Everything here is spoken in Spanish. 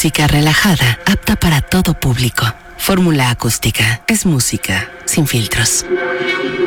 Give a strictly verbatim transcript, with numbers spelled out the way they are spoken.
música relajada, apta para todo público. Fórmula Acústica es música sin filtros.